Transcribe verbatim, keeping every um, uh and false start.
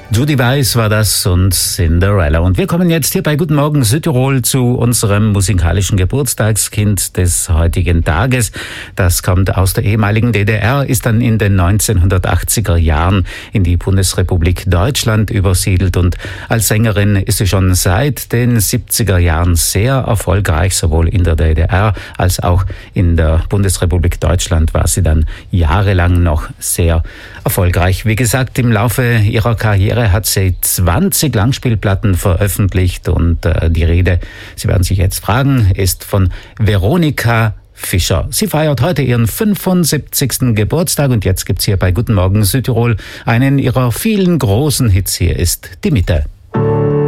Judy Weiss war das und Cinderella. Und wir kommen jetzt hier bei Guten Morgen Südtirol zu unserem musikalischen Geburtstagskind des heutigen Tages. Das kommt aus der ehemaligen D D R, ist dann in den neunzehnhundertachtziger Jahren in die Bundesrepublik Deutschland übersiedelt. Und als Sängerin ist sie schon seit den siebziger Jahren sehr erfolgreich, sowohl in der D D R als auch in der Bundesrepublik Deutschland war sie dann jahrelang noch sehr erfolgreich. Wie gesagt, im Laufe ihrer Karriere hat sie zwanzig Langspielplatten veröffentlicht und äh, die Rede, Sie werden sich jetzt fragen, ist von Veronika Fischer. Sie feiert heute ihren fünfundsiebzigsten Geburtstag und jetzt gibt's hier bei Guten Morgen Südtirol einen ihrer vielen großen Hits. Hier ist Die Mitte.